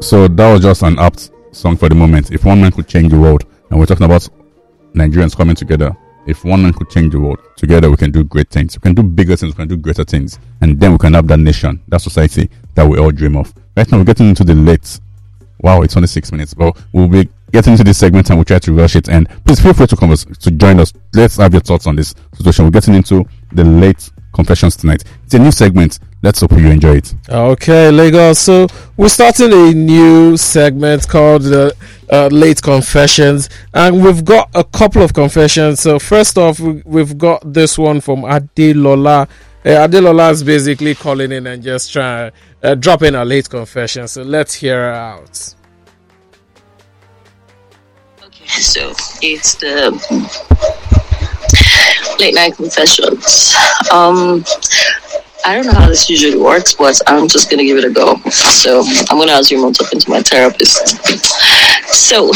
So that was just an apt song for the moment. If one man could change the world, and we're talking about Nigerians coming together. If one man could change the world, together we can do great things. We can do bigger things, we can do greater things. And then we can have that nation, that society that we all dream of. Right now we're getting into the late. Wow, it's only 6 minutes. But we'll be getting into this segment and we'll try to rush it. And please feel free to join us. Let's have your thoughts on this situation. We're getting into the late confessions tonight. It's a new segment. Let's hope you enjoy it. Okay, Lagos. So we're starting a new segment called the Late Confessions, and we've got a couple of confessions. So first off, we've got this one from Adelola. Adelola is basically calling in and just trying drop in a late confession. So let's hear her out. Okay, so it's the late night confessions. I don't know how this usually works, but I'm just going to give it a go. So I'm going to assume I'm talking to my therapist. So,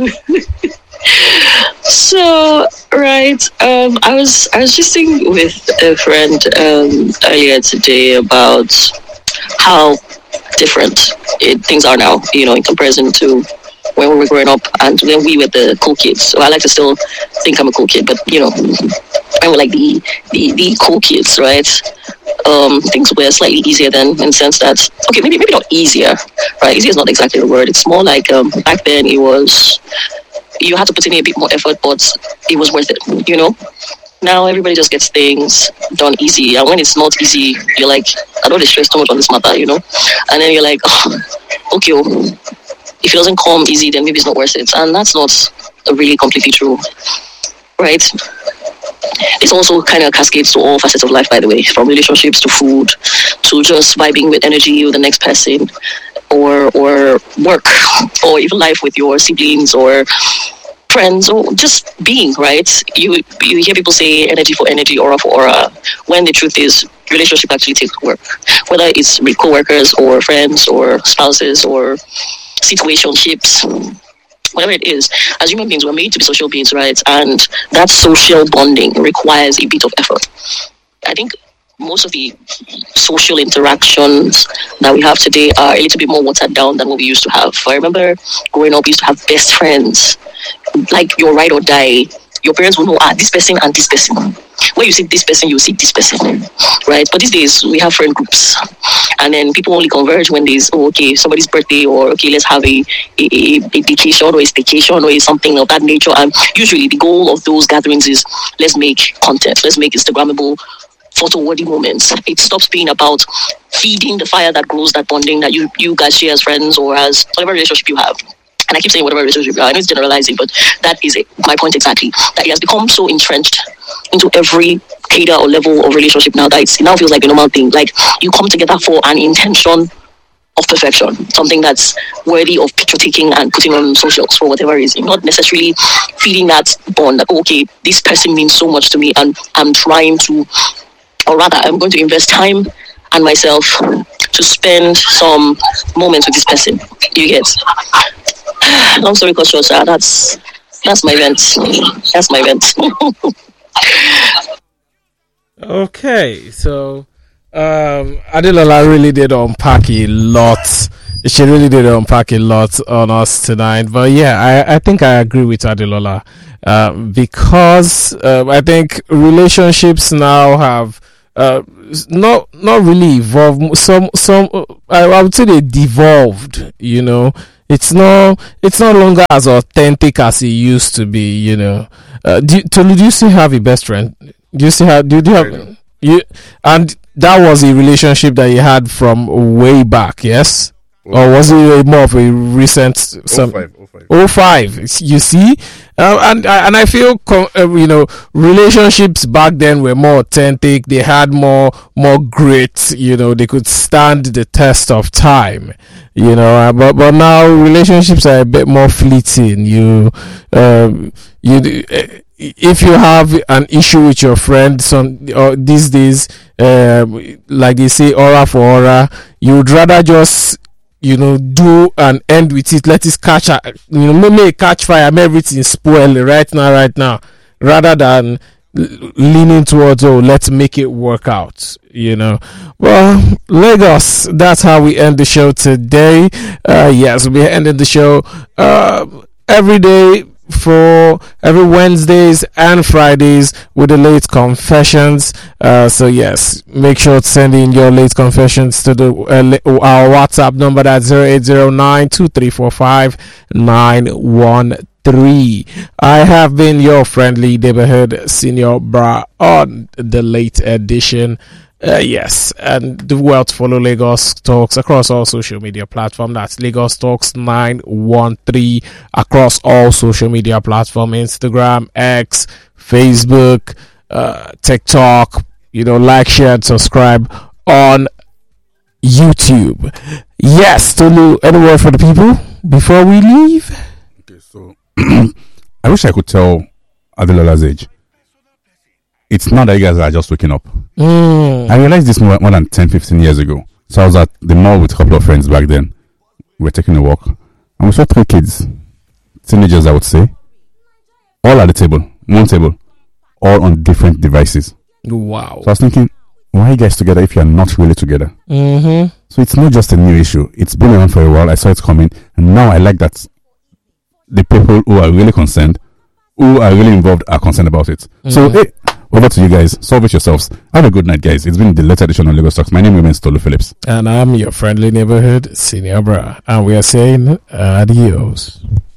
right. I was just thinking with a friend earlier today about how different things are now, in comparison to when we were growing up and when we were the cool kids. So I like to still think I'm a cool kid, but I were like the cool kids, right? Things were slightly easier then, in the sense that, okay, maybe not easier, right? Easier is not exactly the word. It's more like back then it was, you had to put in a bit more effort, but it was worth it, Now everybody just gets things done easy, and when it's not easy, you're like, I don't want to stress too much on this matter, And then you're like, okay, if it doesn't come easy, then maybe it's not worth it, and that's not really completely true, right? This also kind of cascades to all facets of life, by the way, from relationships to food to just vibing with energy with the next person, or work, or even life with your siblings or friends, or just being, right? You hear people say energy for energy, aura for aura, when the truth is relationship actually takes work, whether it's with co-workers or friends or spouses or situationships. Whatever it is, as human beings, we're made to be social beings, right? And that social bonding requires a bit of effort. I think most of the social interactions that we have today are a little bit more watered down than what we used to have. I remember growing up, we used to have best friends, like your ride or die. Your parents will know, this person and this person. When you see this person, you see this person, right? But these days, we have friend groups. And then people only converge when there's, somebody's birthday, or, let's have a vacation or a staycation or something of that nature. And usually the goal of those gatherings is, let's make content, let's make Instagrammable, photo-worthy moments. It stops being about feeding the fire that grows that bonding that you guys share as friends or as whatever relationship you have. And I keep saying whatever relationship you have. I know it's generalizing, but that is my point exactly. That it has become so entrenched into every cadre or level of relationship now that it now feels like a normal thing. Like you come together for an intention of perfection, something that's worthy of picture taking and putting on socials for whatever reason, not necessarily feeding that bond that, this person means so much to me and I'm trying to, or rather I'm going to invest time and myself to spend some moments with this person. You get? Long story short, that's my event. That's my event. Okay, so Adelola really did unpack a lot. She really did unpack a lot on us tonight. But yeah, I think I agree with Adelola because I think relationships now have not really evolved. Some I would say they devolved. It's no longer as authentic as it used to be. Do you still have a best friend? Do you have you? And that was a relationship that you had from way back, yes? Or was it more of a recent? 05. You see, and I feel relationships back then were more authentic. They had more grit. They could stand the test of time. But now relationships are a bit more fleeting. If you have an issue with your friend, these days, like they say, aura for aura, you would rather just do and end with it. Let it catch, make it catch fire, make everything spoil right now, rather than leaning towards, oh, let's make it work out, you know. Well, Lagos, that's how we end the show today. Yes, we'll be ending the show every day for every Wednesdays and Fridays with the late confessions. So yes, make sure to send in your late confessions to the our WhatsApp number, that's 0809-2345-913. I have been your friendly neighborhood senior bra on the late edition. Yes, and do well to follow Lagos Talks across all social media platforms. That's Lagos Talks 913 across all social media platforms: Instagram, X, Facebook, TikTok. You know, like, share, and subscribe on YouTube. Yes, Tolu, any word for the people before we leave? Okay, so I wish I could tell Adelola's age. It's not that you guys are just waking up. I realized this more than 10-15 years ago. So I was at the mall with a couple of friends back then. We were taking a walk, and we saw 3 kids, teenagers I would say, all at the table, one table, all on different devices. Wow. So I was thinking, why are you guys together if you're not really together? So it's not just a new issue. It's been around for a while. I saw it coming, and now I like that the people who are really concerned, who are really involved, are concerned about it. So hey, over to you guys. Solve it yourselves. Have a good night, guys. It's been the latest edition of Lagos Talks. My name remains Tolu Phillips. And I'm your friendly neighborhood senior bra. And we are saying adios.